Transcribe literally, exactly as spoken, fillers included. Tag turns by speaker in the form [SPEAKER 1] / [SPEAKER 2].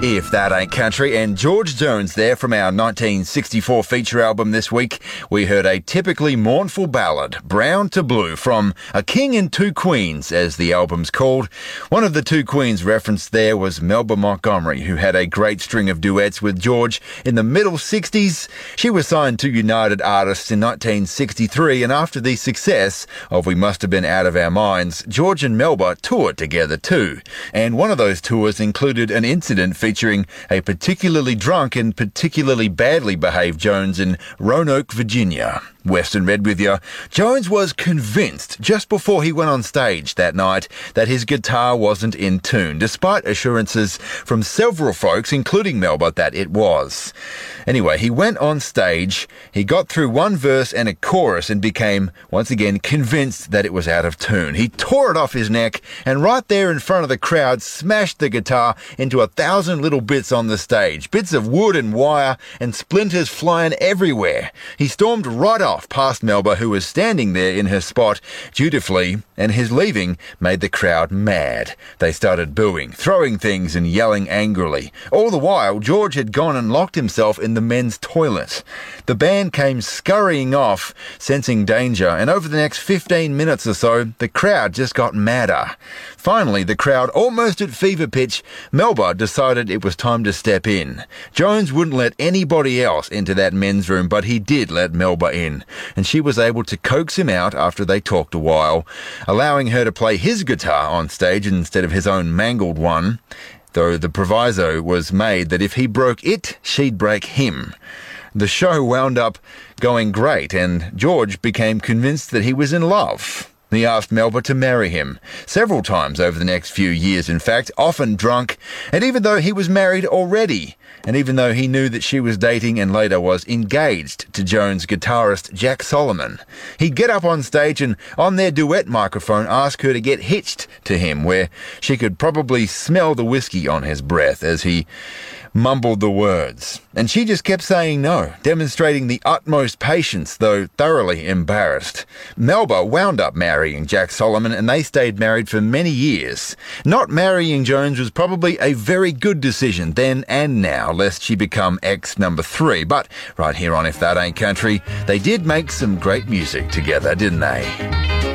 [SPEAKER 1] If That Ain't Country, and George Jones there from our nineteen sixty-four feature album this week. We heard a typically mournful ballad, Brown to Blue, from A King and Two Queens, as the album's called. One of the two queens referenced there was Melba Montgomery, who had a great string of duets with George in the middle sixties. She was signed to United Artists in nineteen sixty-three, and after the success of We Must Have Been Out of Our Minds, George and Melba toured together too. And one of those tours included an incident featuring a particularly drunk and particularly badly behaved Jones in Roanoke, Virginia. Western Red with you. Jones was convinced just before he went on stage that night that his guitar wasn't in tune, despite assurances from several folks, including Melba, that it was. Anyway, he went on stage, he got through one verse and a chorus and became, once again, convinced that it was out of tune. He tore it off his neck and right there in front of the crowd smashed the guitar into a thousand little bits on the stage, bits of wood and wire and splinters flying everywhere. He stormed right off past Melba, who was standing there in her spot dutifully, and his leaving made the crowd mad. They started booing, throwing things and yelling angrily. All the while, George had gone and locked himself in the men's toilet. The band came scurrying off, sensing danger, and over the next fifteen minutes or so, the crowd just got madder. Finally, the crowd, almost at fever pitch, Melba decided it was time to step in. Jones wouldn't let anybody else into that men's room, but he did let Melba in, and she was able to coax him out after they talked a while, allowing her to play his guitar on stage instead of his own mangled one, though the proviso was made that if he broke it, she'd break him. The show wound up going great, and George became convinced that he was in love. He asked Melba to marry him, several times over the next few years, in fact, often drunk, and even though he was married already, and even though he knew that she was dating and later was engaged to Jones' guitarist Jack Solomon, he'd get up on stage and on their duet microphone ask her to get hitched to him, where she could probably smell the whiskey on his breath as he mumbled the words. And she just kept saying no, demonstrating the utmost patience, though thoroughly embarrassed. Melba wound up marrying Jack Solomon, and they stayed married for many years. Not marrying Jones was probably a very good decision then and now, lest she become ex number three. But right here on If That Ain't Country, they did make some great music together, didn't they?